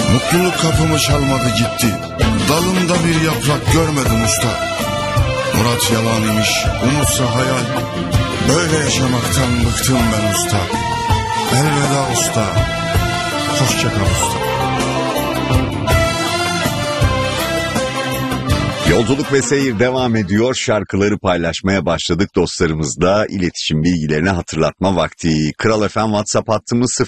Mutluluk kapımı çalmadı gitti. Dalımda bir yaprak görmedim usta. Murat yalan imiş, umutsa hayal. Böyle yaşamaktan bıktım ben usta. Elveda usta. Hoşça kal usta. Yolculuk ve seyir devam ediyor. Şarkıları paylaşmaya başladık dostlarımızla. İletişim bilgilerini hatırlatma vakti. Kral FM WhatsApp hattımız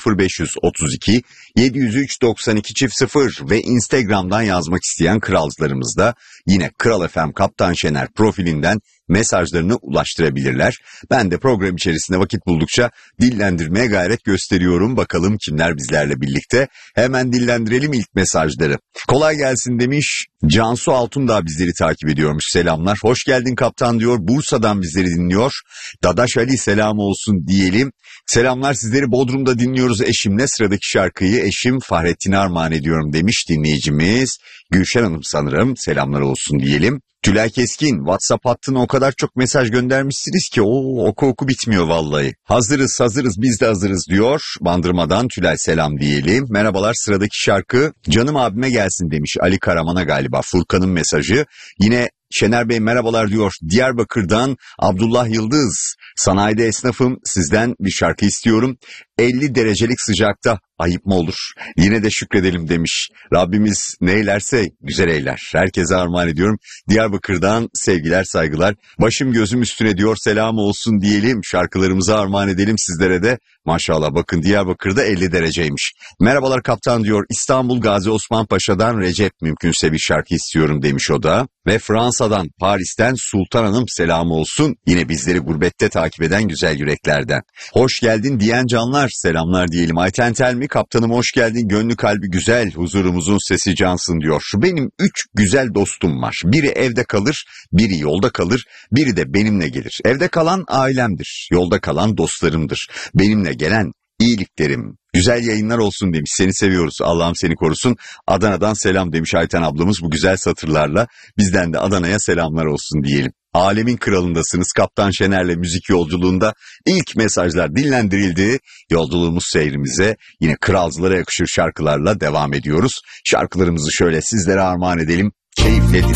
0532 703 92 0 ve Instagram'dan yazmak isteyen kralcılarımız da yine Kral FM Kaptan Şener profilinden mesajlarını ulaştırabilirler. Ben de program içerisinde vakit buldukça dillendirmeye gayret gösteriyorum. Bakalım kimler bizlerle birlikte. Hemen dillendirelim ilk mesajları. Kolay gelsin demiş. Cansu Altundağ bizleri takip ediyormuş. Selamlar. Hoş geldin kaptan diyor. Bursa'dan bizleri dinliyor. Dadaş Ali selam olsun diyelim. Selamlar, sizleri Bodrum'da dinliyoruz eşimle. Sıradaki şarkıyı eşim Fahrettin'e armağan ediyorum demiş dinleyicimiz. Gülşen Hanım sanırım, selamlar olsun diyelim. Tülay Keskin, WhatsApp hattına o kadar çok mesaj göndermişsiniz ki oku bitmiyor vallahi. Hazırız biz de hazırız diyor. Bandırmadan Tülay selam diyelim. Merhabalar, sıradaki şarkı canım abime gelsin demiş Ali Karaman'a galiba. Furkan'ın mesajı. Yine Şener Bey merhabalar diyor. Diyarbakır'dan Abdullah Yıldız. Sanayide esnafım, sizden bir şarkı istiyorum. 50 derecelik sıcakta ayıp mı olur? Yine de şükredelim demiş. Rabbimiz ne eylerse güzel eyler. Herkese armağan ediyorum. Diyarbakır'dan sevgiler saygılar. Başım gözüm üstüne diyor, selam olsun diyelim. Şarkılarımızı armağan edelim sizlere de. Maşallah bakın Diyarbakır'da 50 dereceymiş. Merhabalar kaptan diyor. İstanbul Gazi Osman Paşa'dan Recep, mümkünse bir şarkı istiyorum demiş o da. Ve Fransa'dan, Paris'ten Sultan Hanım selam olsun. Yine bizleri gurbette takip eden güzel yüreklerden. Hoş geldin diyen canlar selamlar diyelim. Ayten Telmi, kaptanım hoş geldin, gönlü kalbi güzel, huzurumuzun sesi cansın diyor. Benim 3 güzel dostum var. Biri evde kalır, biri yolda kalır, biri de benimle gelir. Evde kalan ailemdir, yolda kalan dostlarımdır. Benimle gelen iyiliklerim. Güzel yayınlar olsun demiş. Seni seviyoruz. Allah'ım seni korusun. Adana'dan selam demiş Ayten ablamız bu güzel satırlarla. Bizden de Adana'ya selamlar olsun diyelim. Alemin kralındasınız. Kaptan Şener'le müzik yolculuğunda ilk mesajlar dinlendirildi. Yolculuğumuz seyrimize yine kralcılara yakışır şarkılarla devam ediyoruz. Şarkılarımızı şöyle sizlere armağan edelim. Keyifle dinleyin.